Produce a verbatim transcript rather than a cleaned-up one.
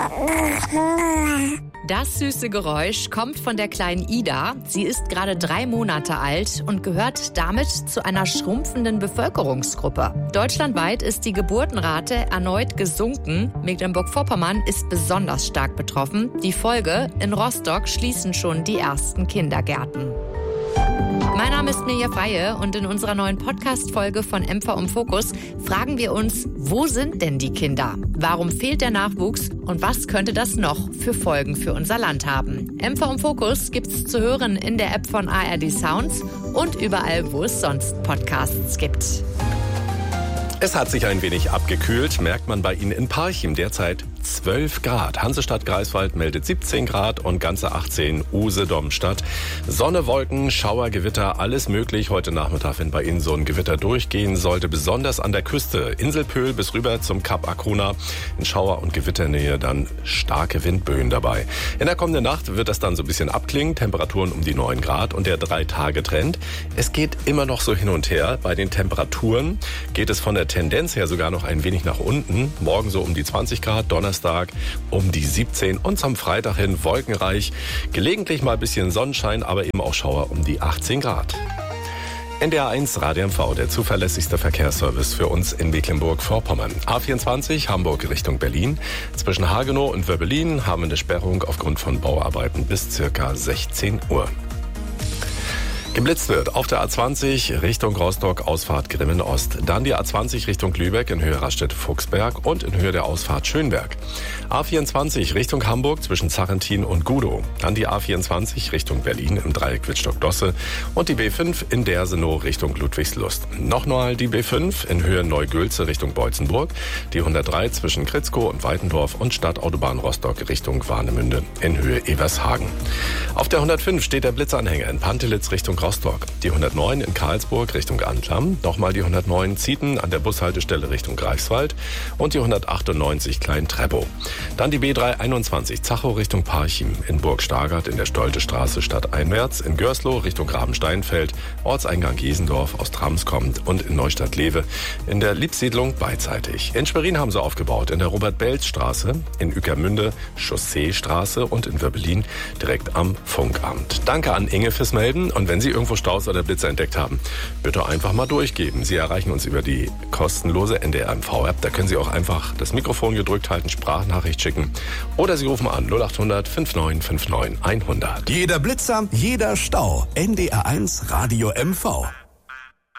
Das süße Geräusch kommt von der kleinen Ida. Sie ist gerade drei Monate alt und gehört damit zu einer schrumpfenden Bevölkerungsgruppe. Deutschlandweit ist die Geburtenrate erneut gesunken. Mecklenburg-Vorpommern ist besonders stark betroffen. Die Folge: in Rostock schließen schon die ersten Kindergärten. Mein Name ist Mirja Freie und in unserer neuen Podcast-Folge von M V im Fokus fragen wir uns, wo sind denn die Kinder? Warum fehlt der Nachwuchs und was könnte das noch für Folgen für unser Land haben? M V im Fokus gibt's zu hören in der App von A R D Sounds und überall, wo es sonst Podcasts gibt. Es hat sich ein wenig abgekühlt, merkt man bei Ihnen in Parchim derzeit zwölf Grad. Hansestadt Greifswald meldet siebzehn Grad und ganze achtzehn Usedom-Stadt. Sonne, Wolken, Schauer, Gewitter, alles möglich heute Nachmittag, wenn bei Ihnen so ein Gewitter durchgehen sollte. Besonders an der Küste, Inselpöhl bis rüber zum Kap Arkona. In Schauer- und Gewitternähe dann starke Windböen dabei. In der kommenden Nacht wird das dann so ein bisschen abklingen. Temperaturen um die neun Grad und der drei-Tage-Trend. Es geht immer noch so hin und her. Bei den Temperaturen geht es von der Tendenz her sogar noch ein wenig nach unten. Morgen so um die zwanzig Grad, Donnerstag um die siebzehn und zum Freitag hin wolkenreich. Gelegentlich mal ein bisschen Sonnenschein, aber eben auch Schauer um die achtzehn Grad. N D R eins Radio M V, der zuverlässigste Verkehrsservice für uns in Mecklenburg-Vorpommern. A vierundzwanzig Hamburg Richtung Berlin. Zwischen Hagenow und Wöbbelin haben wir eine Sperrung aufgrund von Bauarbeiten bis circa sechzehn Uhr. Geblitzt wird auf der A zwanzig Richtung Rostock, Ausfahrt Grimmen-Ost. Dann die A zwanzig Richtung Lübeck in Höhe Rastedt-Fuchsberg und in Höhe der Ausfahrt Schönberg. A vierundzwanzig Richtung Hamburg zwischen Zarrentin und Gudow. Dann die A vierundzwanzig Richtung Berlin im Dreieck Wittstock-Dosse und die B fünf in Dersenow Richtung Ludwigslust. Nochmal die B fünf in Höhe Neugülze Richtung Beutzenburg, die hundertdrei zwischen Kritzkow und Weitendorf und Stadtautobahn Rostock Richtung Warnemünde in Höhe Evershagen. Auf der hundertfünf steht der Blitzanhänger in Pantelitz Richtung Rostock. Die hundertneun in Karlsburg Richtung Antlam, nochmal die hundertneun Zieten an der Bushaltestelle Richtung Greifswald und die hundertachtundneunzig Klein-Treppow. Dann die B dreihunderteinundzwanzig Zachow Richtung Parchim, in Burg Stargard in der Stoltestraße stadteinwärts, in Görslow Richtung Grabensteinfeld, Ortseingang Giesendorf aus Trams kommt und in Neustadt-Lewe in der Liebsiedlung beidseitig. In Schwerin haben sie aufgebaut, in der Robert-Belz-Straße, in Ueckermünde Chausseestraße und in Wöbbelin direkt am Funkamt. Danke an Inge fürs Melden und wenn Sie irgendwo Staus oder Blitze entdeckt haben, bitte einfach mal durchgeben. Sie erreichen uns über die kostenlose N D R M V-App. Da können Sie auch einfach das Mikrofon gedrückt halten, Sprachnachricht schicken oder Sie rufen an null acht hundert neunundfünfzig neunundfünfzig hundert. Jeder Blitzer, jeder Stau. N D R eins Radio M V.